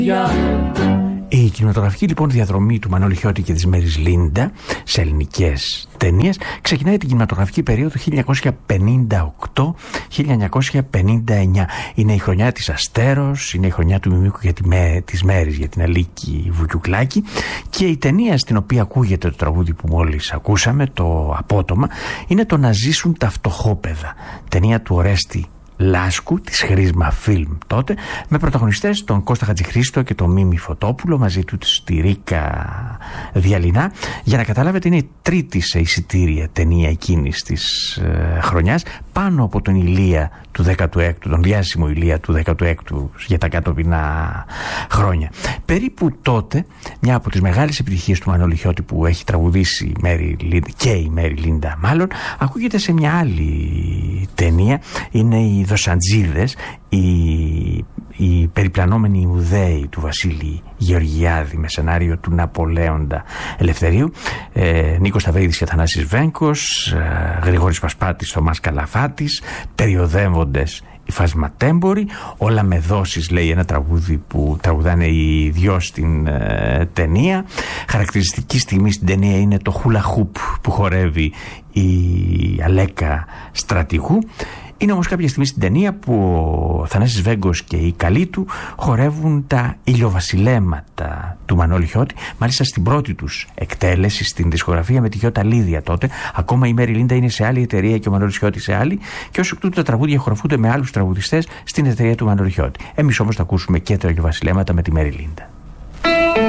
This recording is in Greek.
Η κινηματογραφική λοιπόν διαδρομή του Μανώλη Χιώτη και της Μέρης Λίντα σε ελληνικές ταινίες ξεκινάει την κινηματογραφική περίοδο 1958-1959. Είναι η χρονιά της Αστέρος, είναι η χρονιά του Μιμίκου για της Μέρης, για την Αλίκη Βουκιουκλάκη, και η ταινία στην οποία ακούγεται το τραγούδι που μόλις ακούσαμε, το Απότομα, είναι το «Να ζήσουν τα φτωχόπαιδα», ταινία του Ορέστη Λάσκου, της Χρίσμα Φιλμ τότε, με πρωταγωνιστές τον Κώστα Χατζηχρήστο και τον Μίμη Φωτόπουλο, μαζί του τη Ρίκα Διαλυνά. Για να καταλάβετε, είναι η τρίτη σε εισιτήρια ταινία εκείνης της χρονιάς, πάνω από τον Ηλία του 16ου, τον διάσημο Ηλία του 16ου για τα κατοπινά χρόνια. Περίπου τότε, μια από τις μεγάλες επιτυχίες του Μανώλη Χιώτη που έχει τραγουδήσει η Μέρη Λίντα μάλλον, ακούγεται σε μια άλλη ταινία. Είναι οι Δοσαντζίδες, οι περιπλανόμενοι Ιουδαίοι του Βασίλη Γεωργιάδη, με σενάριο του Ναπολέοντα Ελευθερίου, Νίκος Σταυρίδης και Θανάσης Βέγκος, Γρηγόρης Πασπάτης, Θωμάς Καλαφάτης, περιοδεύοντες οι Φασματέμποροι, όλα με δόσεις, λέει ένα τραγούδι που τραγουδάνε οι δυο στην ταινία. Χαρακτηριστική στιγμή στην ταινία είναι το χούλα χουπ που χορεύει η Αλέκα Στρατηγού. Είναι όμως κάποια στιγμή στην ταινία που ο Θανάσης Βέγκος και οι καλοί του χορεύουν τα ηλιοβασιλέματα του Μανώλη Χιώτη, μάλιστα στην πρώτη τους εκτέλεση στην δισκογραφία με τη Γιώτα Λίδια τότε. Ακόμα η Μέρη Λίντα είναι σε άλλη εταιρεία και ο Μανώλης Χιώτη σε άλλη, και ως εκ τούτου τα τραγούδια χορευτούνται με άλλους τραγουδιστές στην εταιρεία του Μανώλη Χιώτη. Εμείς όμως θα ακούσουμε και τα ηλιοβασιλέματα με τη Μέρη Λίντα.